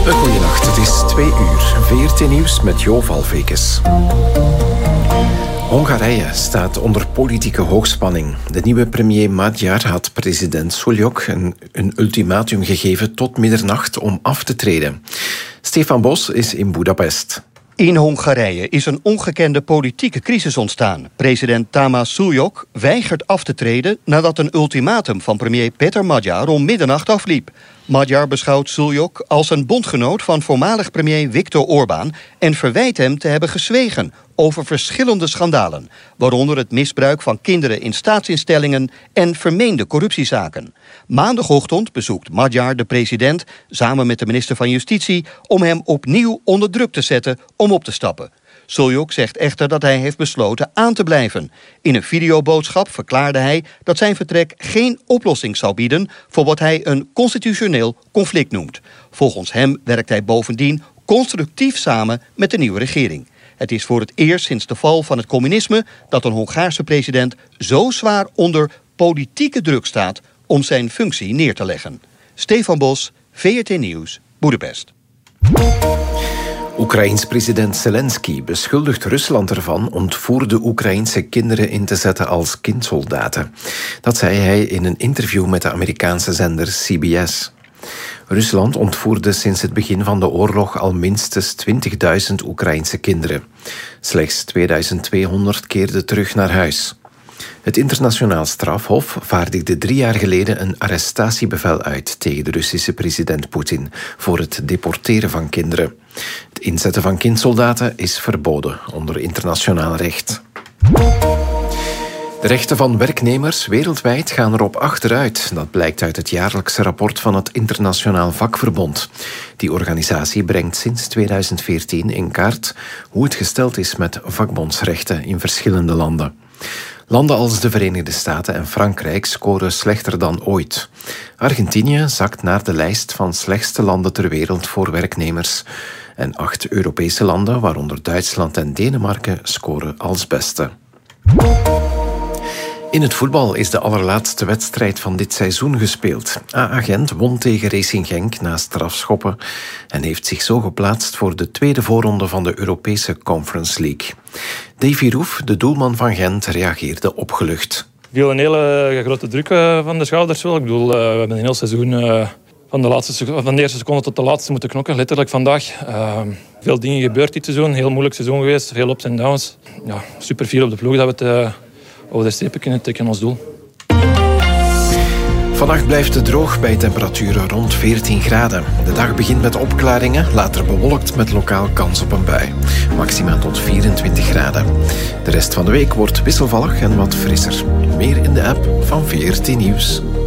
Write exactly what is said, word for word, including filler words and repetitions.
Een goeienacht, het is twee uur. V R T Nieuws met Jo Valvekes. Hongarije staat onder politieke hoogspanning. De nieuwe premier Magyar had president Suljók een, een ultimatum gegeven tot middernacht om af te treden. Stefan Bos is in Budapest. In Hongarije is een ongekende politieke crisis ontstaan. President Tamás Suljók weigert af te treden nadat een ultimatum van premier Péter Magyar om middernacht afliep. Magyar beschouwt Suljók als een bondgenoot van voormalig premier Viktor Orbán en verwijt hem te hebben gezwegen over verschillende schandalen, waaronder het misbruik van kinderen in staatsinstellingen en vermeende corruptiezaken. Maandagochtend bezoekt Magyar de president samen met de minister van Justitie om hem opnieuw onder druk te zetten om op te stappen. Suljók zegt echter dat hij heeft besloten aan te blijven. In een videoboodschap verklaarde hij dat zijn vertrek geen oplossing zal bieden voor wat hij een constitutioneel conflict noemt. Volgens hem werkt hij bovendien constructief samen met de nieuwe regering. Het is voor het eerst sinds de val van het communisme dat een Hongaarse president zo zwaar onder politieke druk staat om zijn functie neer te leggen. Stefan Bos, V R T Nieuws, Budapest. Oekraïens president Zelensky beschuldigt Rusland ervan ontvoerde Oekraïense kinderen in te zetten als kindsoldaten. Dat zei hij in een interview met de Amerikaanse zender C B S. Rusland ontvoerde sinds het begin van de oorlog al minstens twintigduizend Oekraïense kinderen. Slechts tweeduizend tweehonderd keerden terug naar huis. Het internationaal strafhof vaardigde drie jaar geleden een arrestatiebevel uit tegen de Russische president Poetin voor het deporteren van kinderen. Het inzetten van kindsoldaten is verboden onder internationaal recht. De rechten van werknemers wereldwijd gaan erop achteruit. Dat blijkt uit het jaarlijkse rapport van het Internationaal Vakverbond. Die organisatie brengt sinds tweeduizend veertien in kaart hoe het gesteld is met vakbondsrechten in verschillende landen. Landen als de Verenigde Staten en Frankrijk scoren slechter dan ooit. Argentinië zakt naar de lijst van slechtste landen ter wereld voor werknemers. En acht Europese landen, waaronder Duitsland en Denemarken, scoren als beste. In het voetbal is de allerlaatste wedstrijd van dit seizoen gespeeld. A Gent won tegen Racing Genk na strafschoppen en heeft zich zo geplaatst voor de tweede voorronde van de Europese Conference League. Davy Roef, de doelman van Gent, reageerde opgelucht. Ik viel een hele grote druk van de schouders wel. Ik bedoel, we hebben een heel seizoen van de, laatste, van de eerste seconde tot de laatste moeten knokken, letterlijk vandaag. Uh, veel dingen gebeurd dit seizoen, heel moeilijk seizoen geweest, veel ups en downs. Ja, super fier op de ploeg dat we het uh, over de strepen kunnen trekken ons doel. Vannacht blijft het droog bij temperaturen rond veertien graden. De dag begint met opklaringen, later bewolkt met lokaal kans op een bui. Maxima tot vierentwintig graden. De rest van de week wordt wisselvallig en wat frisser. Meer in de app van V R T Nieuws.